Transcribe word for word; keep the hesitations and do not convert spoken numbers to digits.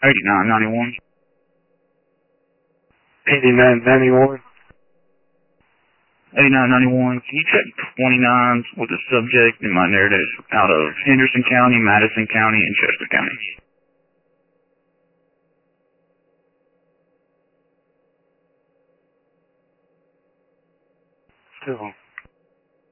eighty-nine ninety-one. eighty-nine ninety-one. eighty-nine ninety-one. Can you check twenty-nines with the subject in my narrative out of Henderson County, Madison County, and Chester County? Still.